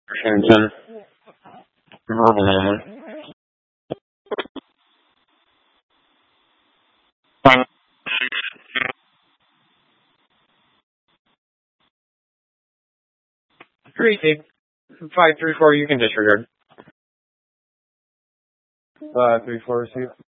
Washington, verbal only. 534, you can disregard. 3-4, receive.